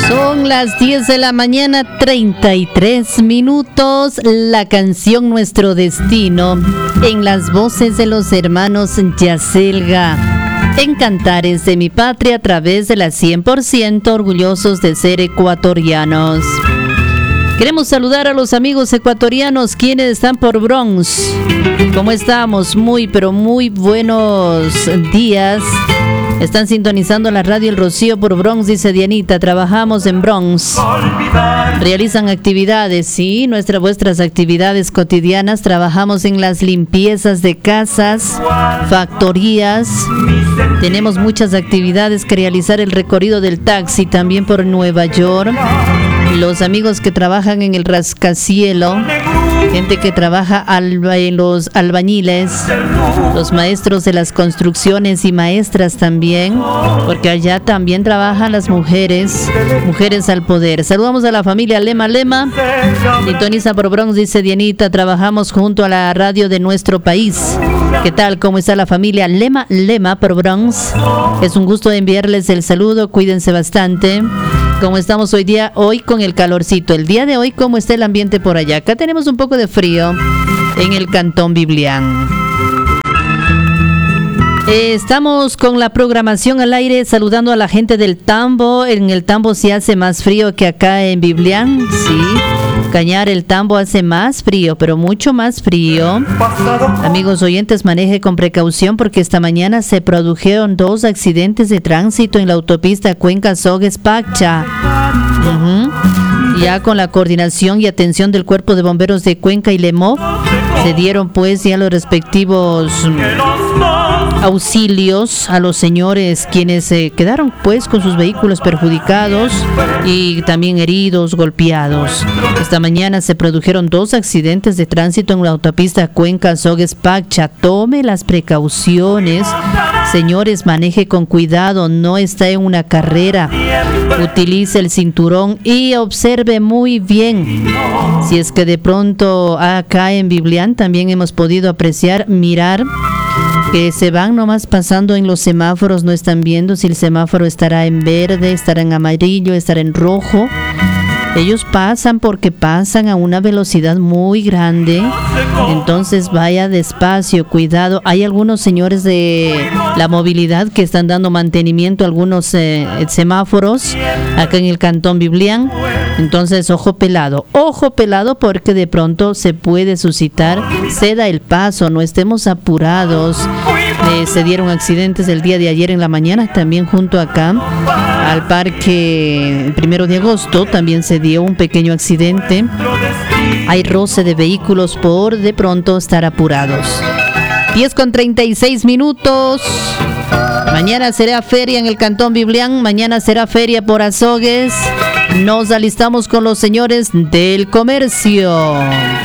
Son las 10 de la mañana, 33 minutos. La canción Nuestro Destino, en las voces de los hermanos Yacelga, en Cantares de mi Patria, a través de la 100% orgullosos de ser ecuatorianos. Queremos saludar a los amigos ecuatorianos quienes están por Bronx. ¿Cómo estamos? Muy, pero muy buenos días. Están sintonizando la radio El Rocío por Bronx, dice Dianita. Trabajamos en Bronx. Realizan actividades, sí, vuestras actividades cotidianas. Trabajamos en las limpiezas de casas, factorías. Tenemos muchas actividades que realizar. El recorrido del taxi también por Nueva York. Los amigos que trabajan en el rascacielo, gente que trabaja en los albañiles, los maestros de las construcciones y maestras también, porque allá también trabajan las mujeres al poder. Saludamos a la familia Lema. Sintoniza por Bronx, dice Dianita. Trabajamos junto a la radio de nuestro país. ¿Qué tal? ¿Cómo está la familia Lema por Bronx? Es un gusto enviarles el saludo. Cuídense bastante. ¿Cómo estamos hoy con el calorcito? El día de hoy, ¿cómo está el ambiente por allá? Acá tenemos un poco de frío en el Cantón Biblián. Estamos con la programación al aire, saludando a la gente del Tambo. En el Tambo sí hace más frío que acá en Biblián, sí. Cañar, el Tambo hace más frío, pero mucho más frío. Amigos oyentes, maneje con precaución porque esta mañana se produjeron 2 accidentes de tránsito en la autopista Cuenca-Sogues-Pacha. Ya con la coordinación y atención del Cuerpo de Bomberos de Cuenca y Lemó, se dieron pues ya los respectivos auxilios a los señores quienes quedaron pues con sus vehículos perjudicados y también heridos, golpeados. Esta mañana se produjeron 2 accidentes de tránsito en la autopista Cuenca-Sogues-Pacha. Tome las precauciones, señores, maneje con cuidado, no está en una carrera. Utilice el cinturón y observe muy bien. Si es que de pronto acá en Biblián también hemos podido apreciar, mirar que se van nomás pasando en los semáforos, no están viendo si el semáforo estará en verde, estará en amarillo, estará en rojo. Ellos pasan porque pasan a una velocidad muy grande, entonces vaya despacio, cuidado. Hay algunos señores de la movilidad que están dando mantenimiento a algunos semáforos acá en el Cantón Biblián, entonces ojo pelado porque de pronto se puede suscitar, ceda el paso, no estemos apurados. Se dieron accidentes el día de ayer en la mañana, también junto acá al parque 1 de agosto también se dio un pequeño accidente. Hay roce de vehículos por de pronto estar apurados. 10:36 minutos. Mañana será feria en el Cantón Biblián, mañana será feria por Azogues. Nos alistamos con los señores del comercio.